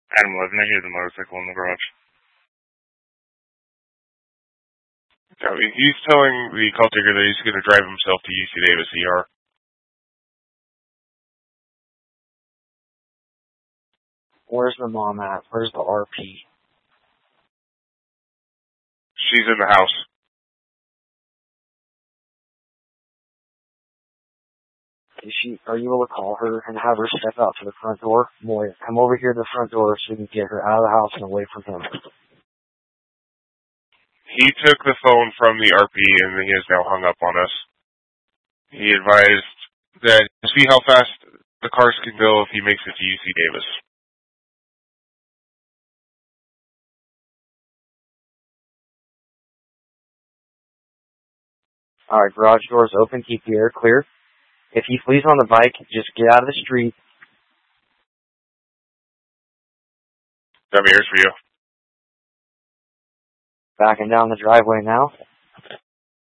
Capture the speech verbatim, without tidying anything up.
Adam eleven, I hear the motorcycle in the garage. Yeah, he's telling the call taker that he's going to drive himself to U C Davis E R. Where's the mom at? Where's the R P? She's in the house. Is she, are you able to call her and have her step out to the front door? Boy, come over here to the front door so we can get her out of the house and away from him. He took the phone from the R P and he has now hung up on us. He advised that see how fast the cars can go if he makes it to U C Davis. Alright, garage doors open, keep the air clear. If he flees on the bike, just get out of the street. Got me ears for you. Backing down the driveway now.